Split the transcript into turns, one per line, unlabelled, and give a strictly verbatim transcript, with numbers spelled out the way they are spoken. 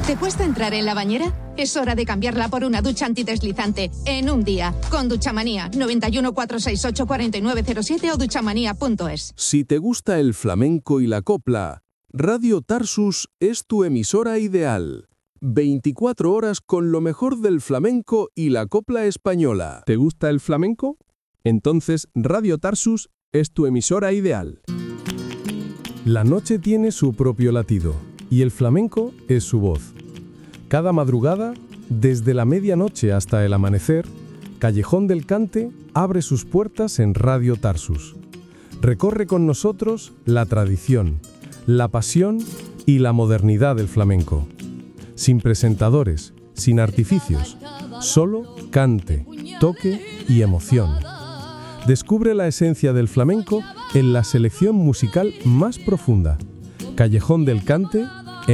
¿Te cuesta entrar en la bañera? Es hora de cambiarla por una ducha antideslizante en un día. Con Duchamanía, noventa y uno, cuatrocientos sesenta y ocho, cuarenta y nueve cero siete o duchamanía punto es.
Si te gusta el flamenco y la copla, Radio Tarsus es tu emisora ideal. veinticuatro horas con lo mejor del flamenco y la copla española.
¿Te gusta el flamenco? Entonces Radio Tarsus es tu emisora ideal. La noche tiene su propio latido y el flamenco es su voz. Cada madrugada, desde la medianoche hasta el amanecer, Callejón del Cante abre sus puertas en Radio Tarsus. Recorre con nosotros la tradición, la pasión y la modernidad del flamenco. Sin presentadores, sin artificios, solo cante, toque y emoción. Descubre la esencia del flamenco en la selección musical más profunda. Callejón del Cante